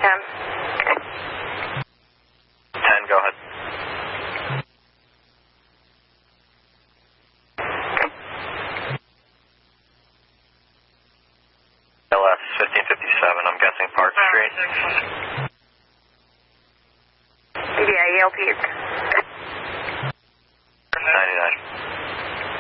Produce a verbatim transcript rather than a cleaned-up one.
ten. ten, go ahead. L S fifteen fifty-seven, I'm guessing Park Street. Yeah, Yale Peak.